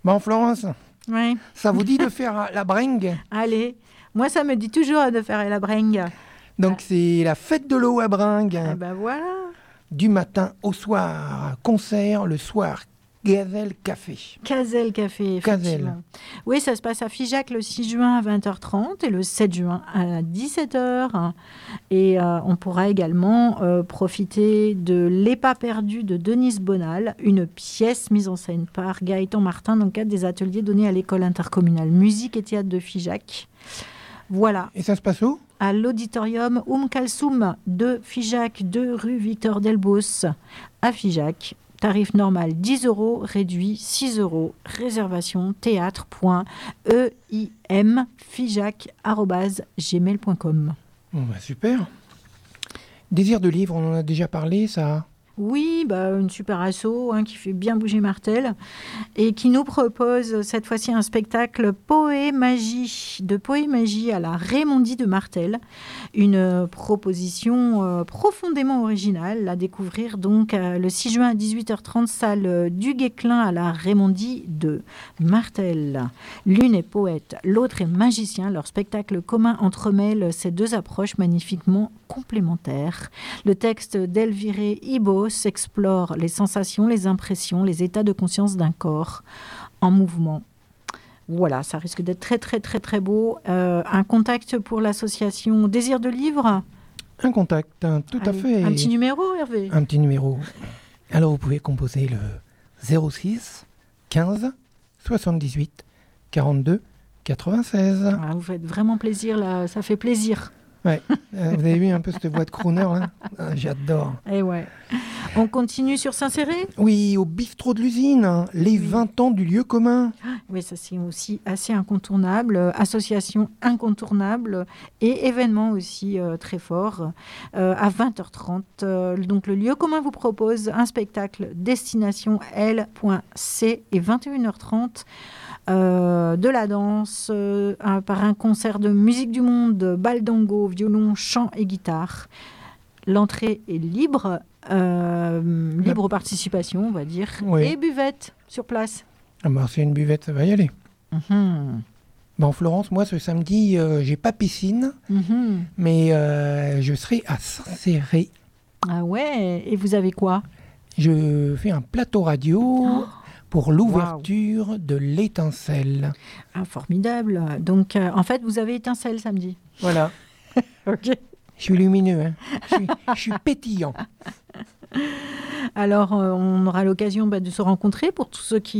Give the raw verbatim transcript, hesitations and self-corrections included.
Bon, Florence, Oui. ça vous dit de faire la bringue? Allez, moi ça me dit toujours de faire la bringue. Donc c'est la fête de l'eau à Bringues, Eh ben voilà. du matin au soir. Concert le soir, Gazelle Café. Cazel Café, Cazel. effectivement. Oui, ça se passe à Figeac le six juin à vingt heures trente et le sept juin à dix-sept heures. Et euh, on pourra également euh, profiter de Les Pas perdus de Denise Bonal, une pièce mise en scène par Gaëtan Martin dans le cadre des ateliers donnés à l'école intercommunale musique et théâtre de Figeac. Voilà. Et ça se passe où? À l'auditorium Oum Kalsoum de Figeac, deux rue Victor Delbos à Figeac. Tarif normal dix euros, réduit six euros. Réservation théâtre point e i m figeac arobase gmail point com. Bon, bah, super. Désir de livre, on en a déjà parlé, ça. Oui, bah, une super asso hein, qui fait bien bouger Martel et qui nous propose cette fois-ci un spectacle Poémagie, de Poémagie à la Raymondie de Martel. Une proposition euh, profondément originale à découvrir donc euh, le six juin à dix-huit heures trente, salle du Guesclin à la Raymondie de Martel. L'une est poète, l'autre est magicien. Leur spectacle commun entremêle ces deux approches magnifiquement complémentaires. Le texte d'Elviré Ibos explore les sensations, les impressions, les états de conscience d'un corps en mouvement. Voilà, ça risque d'être très très très très beau. Euh, un contact pour l'association Désir de Livre. Un contact, un, tout Allez, à fait. Un petit numéro, Hervé. Un petit numéro. Alors vous pouvez composer le zéro six quinze soixante-dix-huit quarante-deux quatre-vingt-seize. Ah, vous faites vraiment plaisir là, ça fait plaisir. Ouais, euh, vous avez vu un peu cette voix de crooner là? Ah, j'adore. Et ouais. On continue sur Saint-Céré. Oui, au bistrot de l'usine, hein, les Oui. vingt ans du lieu commun. Oui, ça c'est aussi assez incontournable. Euh, association incontournable et événement aussi euh, très fort. Euh, à vingt heures trente, euh, donc le lieu commun vous propose un spectacle destination L C et vingt et une heures trente. Euh, de la danse, euh, un, par un concert de musique du monde, baldango, violon, chant et guitare. L'entrée est libre, euh, libre participation, on va dire, Oui. et buvette sur place. Ah bah, c'est une buvette, ça va y aller. Mhm. Bon, Florence, moi ce samedi, euh, j'ai pas piscine, Mhm. mais euh, je serai à Saint-Céré. Ah ouais, et vous avez quoi? Je fais un plateau radio Oh, pour l'ouverture de l'étincelle. ah, formidable. Donc, euh, en fait, vous avez étincelle samedi. Voilà. Ok. Je suis lumineux, hein. je, suis, je suis pétillant. Alors, euh, on aura l'occasion bah, de se rencontrer pour tous ceux qui